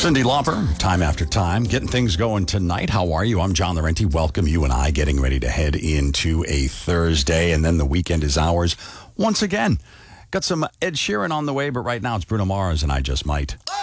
Cyndi Lauper, time after time, getting things going tonight. How are you? I'm John Laurenti. Welcome you and I getting ready to head into a Thursday, and then the weekend is ours once again. Got some Ed Sheeran on the way, but right now it's Bruno Mars and I Just Might.